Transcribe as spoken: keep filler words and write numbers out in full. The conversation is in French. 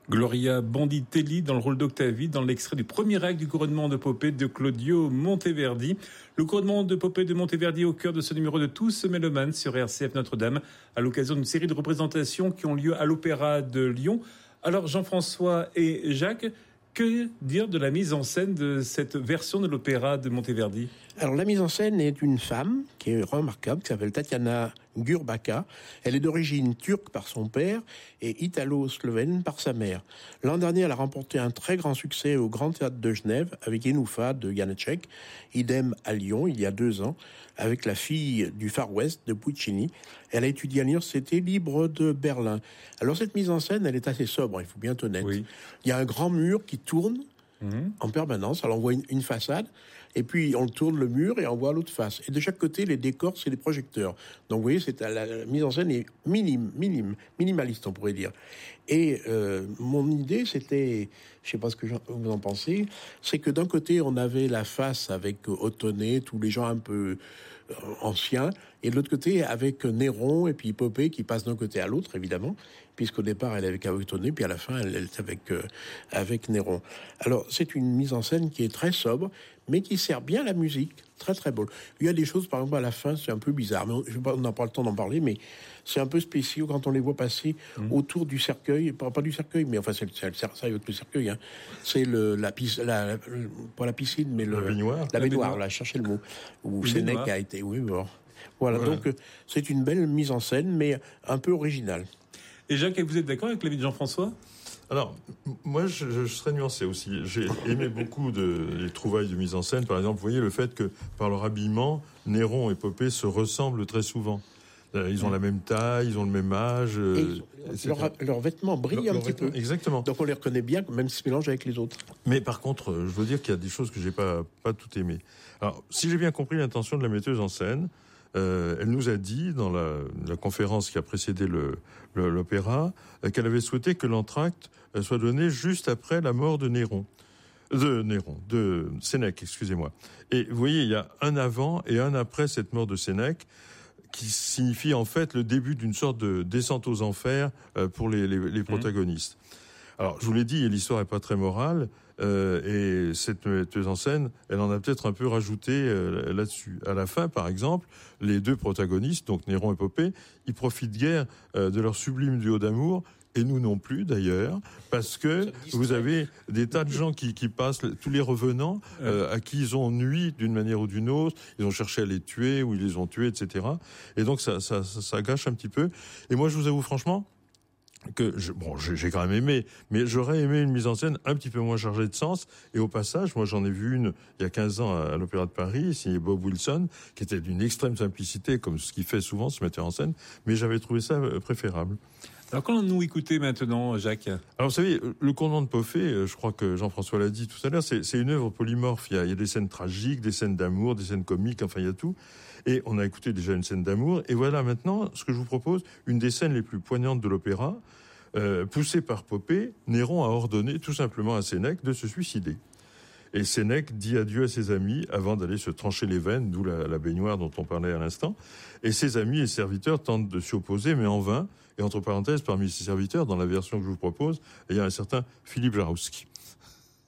Gloria Banditelli dans le rôle d'Octavie, dans l'extrait du premier acte du couronnement de Popée de Claudio Monteverdi. Le couronnement de Popée de Monteverdi au cœur de ce numéro de Tous mélomanes sur R C F Notre-Dame, à l'occasion d'une série de représentations qui ont lieu à l'Opéra de Lyon. Alors Jean-François et Jacques, que dire de la mise en scène de cette version de l'opéra de Monteverdi ? Alors la mise en scène est d'une femme qui est remarquable, qui s'appelle Tatiana Gurbacka. Elle est d'origine turque par son père et italo-slovène par sa mère. L'an dernier, elle a remporté un très grand succès au Grand Théâtre de Genève avec Yenoufa de Janacek, idem à Lyon il y a deux ans avec La fille du Far West de Puccini. Elle a étudié à l'Université libre de Berlin. Alors cette mise en scène, elle est assez sobre, il faut bien être honnête. Oui. Il y a un grand mur qui tourne Mmh. en permanence. Alors on voit une, une façade, et puis on tourne le mur et on voit l'autre face. Et de chaque côté, les décors, c'est des projecteurs. Donc vous voyez, c'est, la, la mise en scène est minime, minime, minimaliste, on pourrait dire. Et euh, mon idée, c'était, je sais pas ce que vous en pensez, c'est que d'un côté, on avait la face avec Ottone, tous les gens un peu euh, anciens, et de l'autre côté, avec Néron et puis Popée qui passent d'un côté à l'autre, évidemment, puisqu'au départ, elle est avec Ottone, puis à la fin, elle, elle est avec, euh, avec Néron. Alors, c'est une mise en scène qui est très sobre, mais qui sert bien la musique. Très, très beau. Il y a des choses, par exemple, à la fin, c'est un peu bizarre, mais on n'a pas le temps d'en parler, mais c'est un peu spécial quand on les voit passer mmh. autour du cercueil, pas, pas du cercueil, mais enfin, c'est, c'est, c'est ça, avec le cercueil, hein. C'est le, la piscine, la, la, pas la piscine, mais le, la baignoire. La, la baignoire, baignoire, là, cherchez le mot. Où Sénèque a été, oui, bon. Voilà, voilà. Donc, c'est une belle mise en scène, mais un peu originale. Et Jacques, vous êtes d'accord avec l'avis de Jean-François ? Alors, moi, je, je serais nuancé aussi. J'ai aimé beaucoup de, les trouvailles de mise en scène. Par exemple, vous voyez le fait que, par leur habillement, Néron et Popée se ressemblent très souvent. Ils ont la même taille, ils ont le même âge. Et leurs leur vêtements brillent leur, un petit vêtements, peu. Exactement. Donc on les reconnaît bien, même s'ils se mélangent avec les autres. Mais par contre, je veux dire qu'il y a des choses que j'ai pas pas tout aimé. Alors, si j'ai bien compris l'intention de la metteuse en scène, euh, elle nous a dit dans la, la conférence qui a précédé le, le l'opéra euh, qu'elle avait souhaité que l'entracte euh, soit donné juste après la mort de Néron. De Néron, de Sénèque, excusez-moi. Et vous voyez, il y a un avant et un après cette mort de Sénèque, qui signifie en fait le début d'une sorte de descente aux enfers euh, pour les, les, les protagonistes. Mmh. Alors, je vous l'ai dit, l'histoire est pas très morale, euh, et cette metteuse en scène, elle en a peut-être un peu rajouté euh, là-dessus. À la fin, par exemple, les deux protagonistes, donc Néron et Popée, ils profitent guère euh, de leur sublime duo d'amour, et nous non plus d'ailleurs, parce que vous avez des tas de gens qui, qui passent, tous les revenants, euh, à qui ils ont nui d'une manière ou d'une autre, ils ont cherché à les tuer ou ils les ont tués, et cetera. Et donc ça, ça, ça, ça gâche un petit peu. Et moi, je vous avoue franchement que je, bon, j'ai quand même aimé, mais j'aurais aimé une mise en scène un petit peu moins chargée de sens. Et au passage, moi, j'en ai vu une il y a quinze ans à, à l'Opéra de Paris, signée Bob Wilson, qui était d'une extrême simplicité, comme ce qu'il fait souvent, ce metteur en scène. Mais j'avais trouvé ça préférable. Alors, quand nous écouter maintenant, Jacques ? Alors, vous savez, le couronnement de Popée, je crois que Jean-François l'a dit tout à l'heure, c'est, c'est une œuvre polymorphe. Il y, a, il y a des scènes tragiques, des scènes d'amour, des scènes comiques, enfin, il y a tout. Et on a écouté déjà une scène d'amour. Et voilà maintenant, ce que je vous propose, une des scènes les plus poignantes de l'opéra. Euh, poussé par Popée, Néron a ordonné tout simplement à Sénèque de se suicider. Et Sénèque dit adieu à ses amis avant d'aller se trancher les veines, d'où la, la baignoire dont on parlait à l'instant. Et ses amis et serviteurs tentent de s'y opposer, mais en vain. Et entre parenthèses, parmi ses serviteurs, dans la version que je vous propose, il y a un certain Philippe Jarowski.